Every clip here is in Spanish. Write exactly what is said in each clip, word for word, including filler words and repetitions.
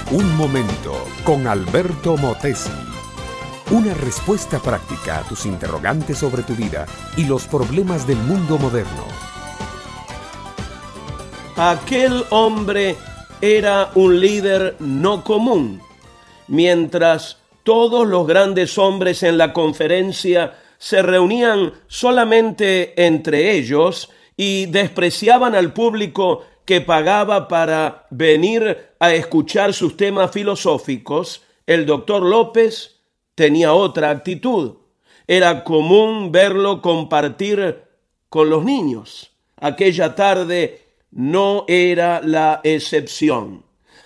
Un momento con Alberto Motesi. Una respuesta práctica a tus interrogantes sobre tu vida y los problemas del mundo moderno. Aquel hombre era un líder no común. Mientras todos los grandes hombres en la conferencia se reunían solamente entre ellos y despreciaban al público que pagaba para venir a escuchar sus temas filosóficos, el doctor López tenía otra actitud. Era común verlo compartir con los niños. Aquella tarde no era la excepción.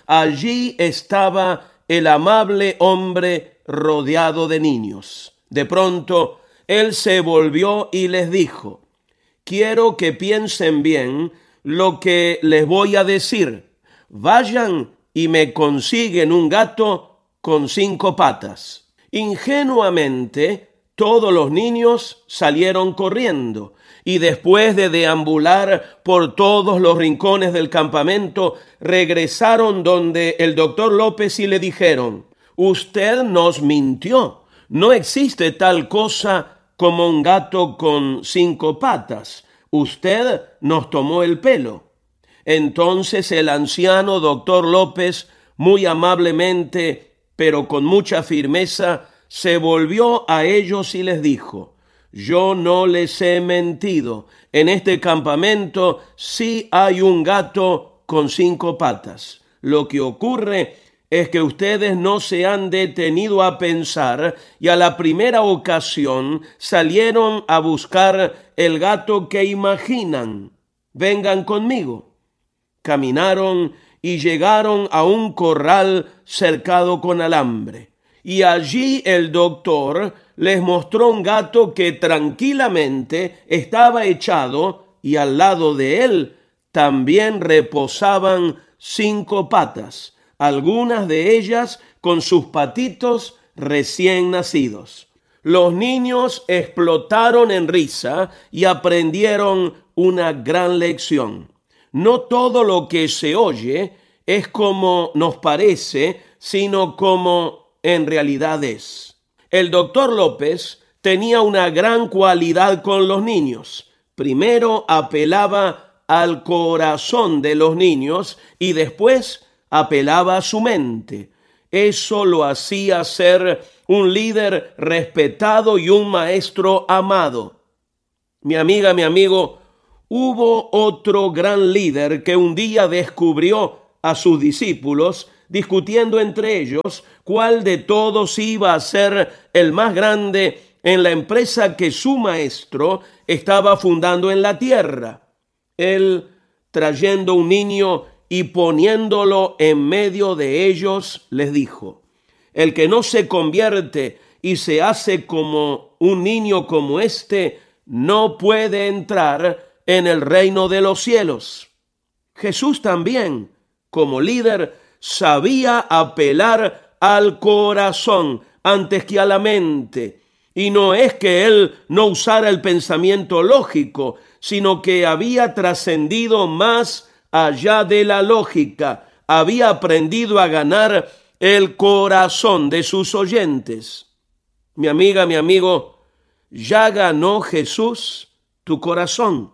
Allí estaba el amable hombre rodeado de niños. De pronto, él se volvió y les dijo: quiero que piensen bien lo que les voy a decir. Vayan y me consiguen un gato con cinco patas. Ingenuamente, todos los niños salieron corriendo y después de deambular por todos los rincones del campamento, regresaron donde el doctor López y le dijeron: usted nos mintió. No existe tal cosa como un gato con cinco patas. Usted nos tomó el pelo. Entonces el anciano doctor López, muy amablemente, pero con mucha firmeza, se volvió a ellos y les dijo: yo no les he mentido. En este campamento sí hay un gato con cinco patas. Lo que ocurre es que ustedes no se han detenido a pensar y a la primera ocasión salieron a buscar el gato que imaginan. Vengan conmigo. Caminaron y llegaron a un corral cercado con alambre. Y allí el doctor les mostró un gato que tranquilamente estaba echado y al lado de él también reposaban cinco patas, algunas de ellas con sus patitos recién nacidos. Los niños explotaron en risa y aprendieron una gran lección. No todo lo que se oye es como nos parece, sino como en realidad es. El doctor López tenía una gran cualidad con los niños. Primero apelaba al corazón de los niños y después apelaba a su mente. Eso lo hacía ser un líder respetado y un maestro amado. Mi amiga, mi amigo, hubo otro gran líder que un día descubrió a sus discípulos discutiendo entre ellos cuál de todos iba a ser el más grande en la empresa que su maestro estaba fundando en la tierra. Él, trayendo un niño y poniéndolo en medio de ellos, les dijo: el que no se convierte y se hace como un niño como este, no puede entrar en el reino de los cielos. Jesús también, como líder, sabía apelar al corazón antes que a la mente. Y no es que él no usara el pensamiento lógico, sino que había trascendido más allá de la lógica. Había aprendido a ganar el corazón de sus oyentes. Mi amiga, mi amigo, ya ganó Jesús tu corazón.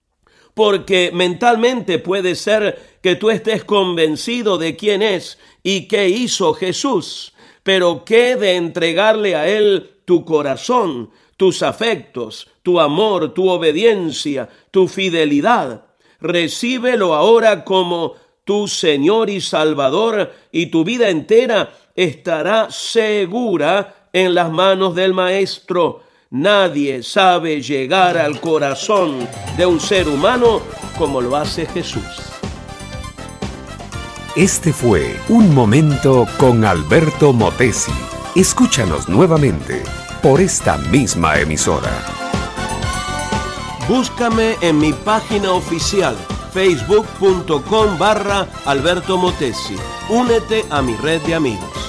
Porque mentalmente puede ser que tú estés convencido de quién es y qué hizo Jesús, pero ¿qué de entregarle a Él tu corazón, tus afectos, tu amor, tu obediencia, tu fidelidad? Recíbelo ahora como tu Señor y Salvador, y tu vida entera estará segura en las manos del Maestro. Nadie sabe llegar al corazón de un ser humano como lo hace Jesús. Este fue Un Momento con Alberto Motesi. Escúchanos nuevamente por esta misma emisora. Búscame en mi página oficial, facebook punto com barra Alberto Motesi. Únete a mi red de amigos.